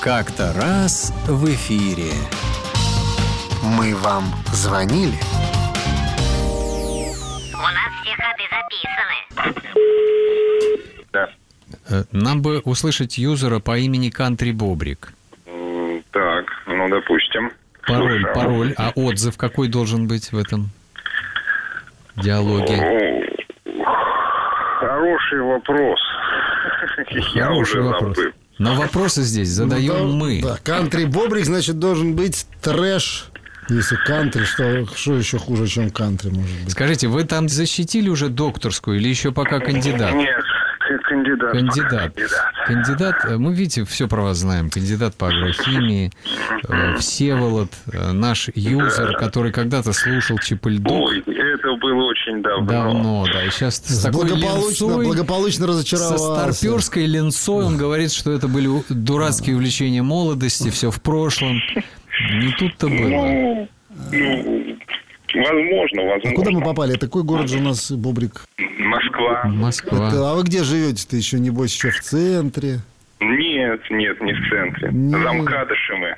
Как-то раз в эфире. Мы вам звонили? У нас все ходы записаны. Да. Нам бы услышать юзера по имени Кантри Бобрик. Так, ну, допустим. Слушаю. Пароль. А отзыв какой должен быть в этом диалоге? Хороший вопрос. Я уже вопрос. забыл. Но вопросы здесь задаем мы. Да, Кантри Бобрик, значит, должен быть трэш. Если кантри, что еще хуже, чем кантри, может быть? Скажите, вы там защитили уже докторскую или еще пока кандидат? Нет, кандидат. Кандидат, мы, видите, все про вас знаем. Кандидат по агрохимии, Всеволод, наш юзер, который когда-то слушал Чипыльдук. Ой, это было очень давно. Да. И сейчас с такой ленцой, благополучно разочаровался. со старперской ленцой он говорит, что это были дурацкие увлечения молодости, все в прошлом. Не тут-то было. Возможно. А куда мы попали? Какой город же у нас, Бобрик? Москва. А вы где живете-то еще, небось, еще в центре? Нет, не в центре. Нет. Замкадыши мы.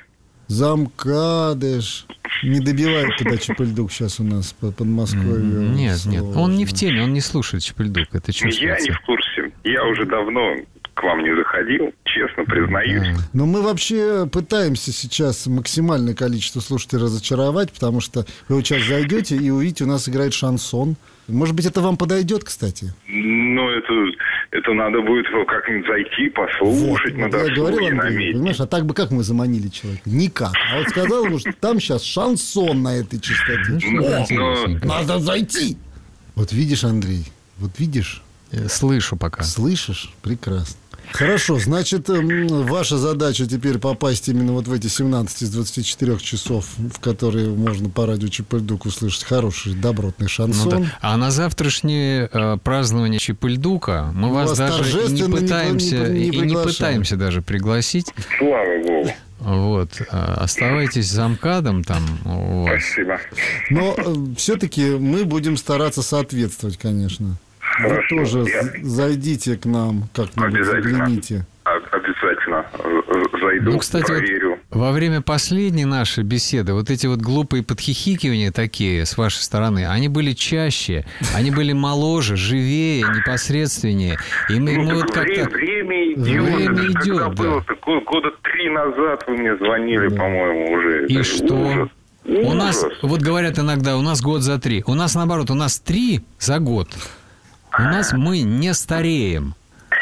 Замкадыш. Не добивает туда Чипыльдук сейчас у нас под Подмосковьем. Нет. Он не в теме, он не слушает Чипыльдук. Это чувствуется. Я не в курсе. Я уже давно к вам не заходил, честно признаюсь. Но мы вообще пытаемся сейчас максимальное количество слушателей разочаровать, потому что вы вот сейчас зайдете и увидите, у нас играет шансон. Может быть, это вам подойдет, кстати? Ну, это надо будет как-нибудь зайти, послушать, на Я говорил, досуге, на Андрей, месте. понимаешь, а так бы как мы заманили человека? Никак. А вот сказал ему, что там сейчас шансон на этой частоте. Надо зайти. Вот видишь, Андрей, Слышу пока. Слышишь? Прекрасно. Хорошо, значит, ваша задача теперь попасть именно вот в эти 17 из 24 часов, в которые можно по радио Чипыльдук услышать хороший, добротный шансон. Ну, да. А на завтрашнее празднование Чипыльдука мы вас даже и не пытаемся даже пригласить. Слава Богу. Вот. Оставайтесь замкадом там у вас. Спасибо. Но все-таки мы будем стараться соответствовать, конечно. Вы тоже зайдите к нам как-нибудь, загляните. Обязательно зайду, Ну, кстати, проверю. вот во время последней нашей беседы вот эти вот глупые подхихикивания такие с вашей стороны, они были чаще, они были моложе, живее, непосредственнее. И мы вот как-то... Время идет. Когда было-то? Года 3 назад вы мне звонили, по-моему, уже. И это что? ужас. У нас, вот говорят иногда, у нас год за 3. У нас наоборот, у нас 3 за год. У нас мы не стареем.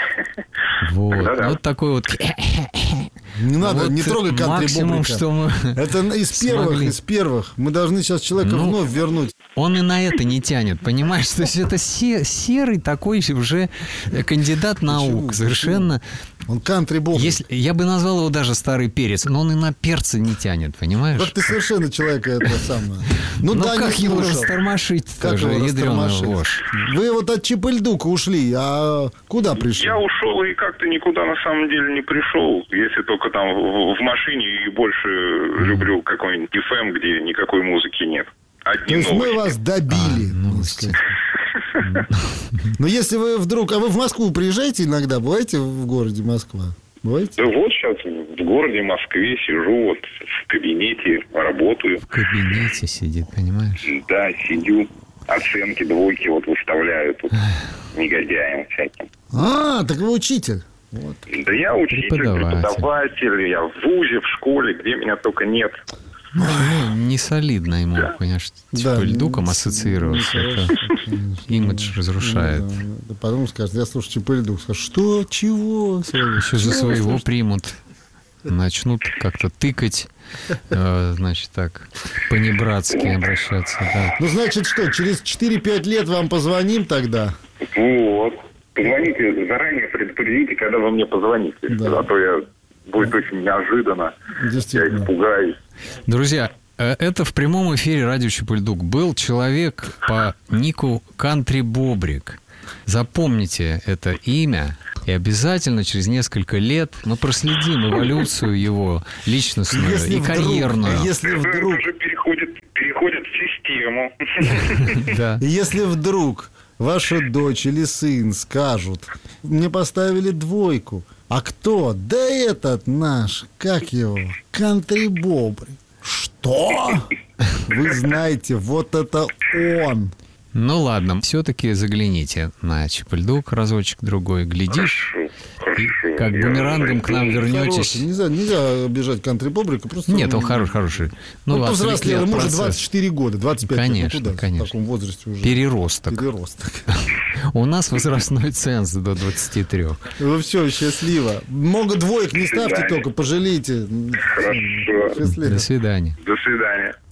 Вот. Да. Вот такой вот... Не надо, Вот не трогай Кантри максимум, Бобрика. что мы Это из первых. Мы должны сейчас человека вновь вернуть. Он и на это не тянет, понимаешь? То есть это серый такой уже кандидат наук. Совершенно... Он Кантри Бобрик. Я бы назвал его даже старый перец, но он и на перца не тянет, понимаешь? Вот ты совершенно человека это самое. Ну да, как не его слушал. растормошить Как тоже, его ядреная растормошить? ложь. Вы вот от Чипыльдука ушли, а куда пришли? Я ушел и как-то никуда на самом деле не пришел. Если только там в машине, и больше люблю какой-нибудь FM, где никакой музыки нет. Одни То есть новости. мы вас добили. Но если вы вдруг... А вы в Москву приезжаете иногда? Бываете в городе Москва? Бываете? Да вот сейчас в городе Москве сижу, вот в кабинете, работаю. В кабинете сидит, понимаешь? Да, сидю, оценки, двойки вот выставляю тут негодяям всяким. А, так вы учитель. Вот. Да я учитель, преподаватель, я в вузе, в школе, где меня только нет. Ну, не солидно ему, конечно, Чипыльдуком ассоциироваться. Это имидж разрушает. Да, потом скажет, я слушаю Чипыльдук. Скажет, что? Чего? Еще за своего примут. Начнут как-то тыкать, значит так, по-небратски обращаться. Да. Ну, значит, что, через 4-5 лет вам позвоним тогда? Вот. Позвоните заранее, предупредите, когда вы мне позвоните. Да. А то будет очень неожиданно. Я испугаюсь. Друзья, это в прямом эфире радио Чипыльдук. Был человек по нику Кантри Бобрик. Запомните это имя, и обязательно через несколько лет мы проследим эволюцию его личностную и карьерную. Если вдруг... Уже переходит в систему. Да. Если вдруг ваша дочь или сын скажут, мне поставили 2, А кто? Да этот наш, как его, Кантри-Бобрик. Что? Вы знаете, вот это он. Ну ладно, все-таки загляните на Чипульдук разочек-другой, глядишь, и как бумерангом к нам вернетесь. Хороший. Нельзя обижать Кантри-Бобрика. Просто Нет, он хороший. Ну, Ну, повзрослел, ему уже процесс. 24 года, 25 Конечно, лет. Ну, куда конечно. в таком возрасте уже. Переросток. Переросток. У нас возрастной ценз до 23. Ну все, счастливо. Много двоек не ставьте свидания. только, пожалейте. Хорошо. Счастливо. До свидания. До свидания.